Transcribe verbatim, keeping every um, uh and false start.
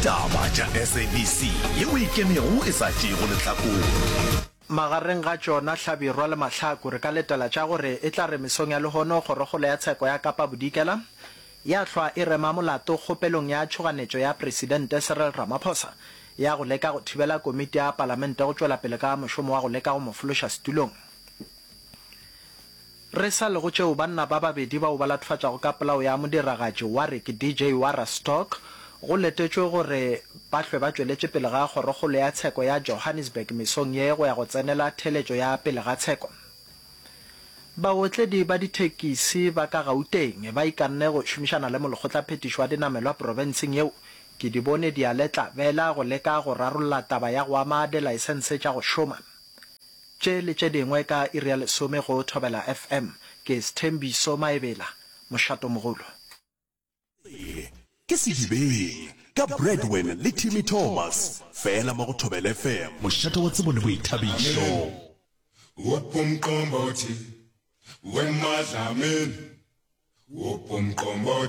taba tša S A B C yeo e kemego e sa tšego lehlakong. Magareng ga tšona Hlabirwa le Mahlaku re ka letela tša gore e tla re mesong ya lehono kgorokgolo ya tsheko ya Kapa Bodikela ya hlwa e rema molato kgopelong ya tšhoganetšo ya presidente Cyril Ramaphosa ya go leka go thibela komiti ya palamente go tšwela pele ka mošomo wa go leka go mo fološa setulong. Re sa le go tšeo banna ba babedi bao ba latfatšago ka polao ya modiragatši wa re ke D J Wara Stock go letetšwe gore ba hlwe ba tšweletše pele ga kgorokgolo ya tsheko ya Johannesburg mesong ye go ya go tsenela theletšo ya pele ga tsheko. Baotledi ba ditekisi ba ka Gauteng ba ikanne go šomišana le molekgotlaphethiši wa dinamelwa provinseng yeo ke di bone di a letla bela go leka go rarolla taba ya go ama dilaesense tša go šoma. Tše le tše dingwe ka iri ya lesome go Thobela F M ke Sthembiso Maebela mošato mogolo. Ke sedibeng ka Breadwin le Timmy Thomas fela mo go Thobela F M mošato wa tsebo le boithabišo. Wopumqombothi wemadlamini wopumqombothi